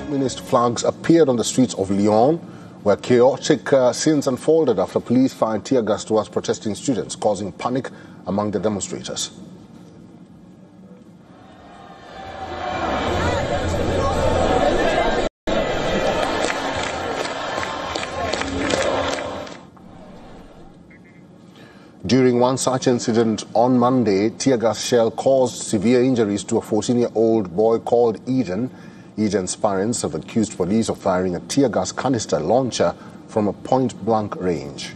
Communist flags appeared on the streets of Lyon, where chaotic scenes unfolded after police fired tear gas towards protesting students, causing panic among the demonstrators. During one such incident on Monday, tear gas shell caused severe injuries to a 14-year-old boy called Eden. Eden's parents have accused police of firing a tear gas canister launcher from a point-blank range.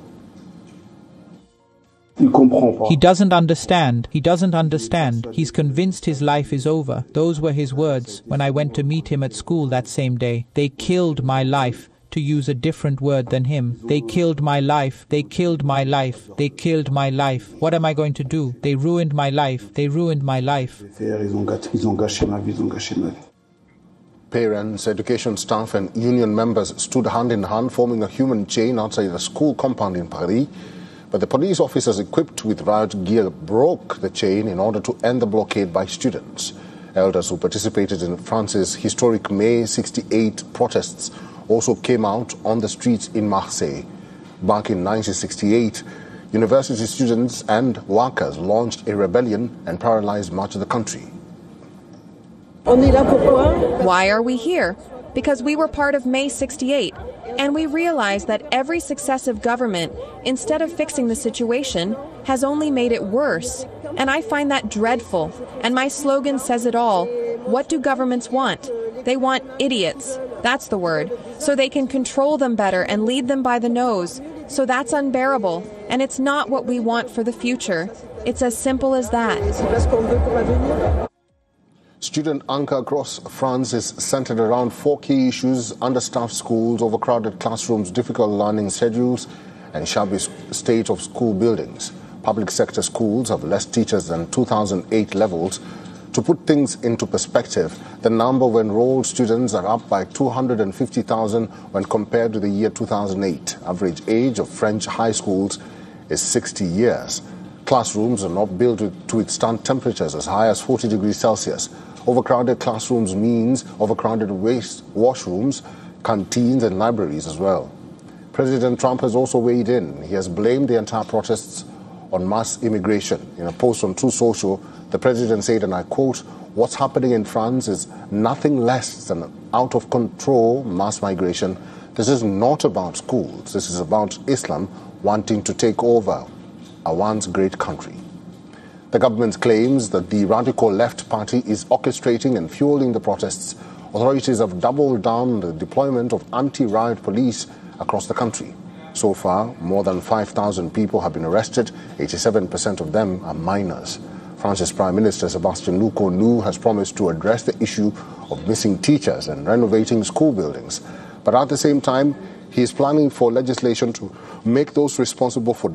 He doesn't understand. He doesn't understand. He's convinced his life is over. Those were his words when I went to meet him at school that same day. They killed my life. To use a different word than him. They killed my life. They killed my life. They killed my life. What am I going to do? They ruined my life. They ruined my life. Parents, education staff and union members stood hand in hand, forming a human chain outside a school compound in Paris. But the police officers equipped with riot gear broke the chain in order to end the blockade by students. Elders who participated in France's historic May 68 protests also came out on the streets in Marseille. Back in 1968, university students and workers launched a rebellion and paralyzed much of the country. Why are we here? Because we were part of May 68, and we realized that every successive government, instead of fixing the situation, has only made it worse. And I find that dreadful. And my slogan says it all. What do governments want? They want idiots. That's the word. So they can control them better and lead them by the nose. So that's unbearable. And it's not what we want for the future. It's as simple as that. Student anger across France is centered around four key issues: understaffed schools, overcrowded classrooms, difficult learning schedules, and shabby state of school buildings. Public sector schools have less teachers than 2008 levels. To put things into perspective, the number of enrolled students are up by 250,000 when compared to the year 2008. Average age of French high schools is 60 years. Classrooms are not built to withstand temperatures as high as 40 degrees Celsius. Overcrowded classrooms means overcrowded washrooms, canteens and libraries as well. President Trump has also weighed in. He has blamed the entire protests on mass immigration. In a post on True Social, the president said, and I quote, "What's happening in France is nothing less than out-of-control mass migration. This is not about schools. This is about Islam wanting to take over a once great country." The government claims that the radical left party is orchestrating and fueling the protests. Authorities have doubled down on the deployment of anti-riot police across the country. So far, more than 5,000 people have been arrested. 87% of them are minors. France's Prime Minister Sébastien Lecornu has promised to address the issue of missing teachers and renovating school buildings. But at the same time, he is planning for legislation to make those responsible for